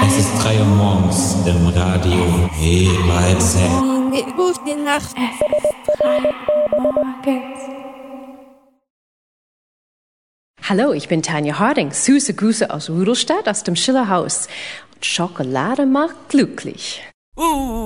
Es ist 3 Uhr morgens im Radio E13. Gute Nacht. Es ist 3 Uhr morgens. Hallo, ich bin Tanja Harding. Süße Grüße aus Rudolstadt, aus dem Schillerhaus. Und Schokolade macht glücklich.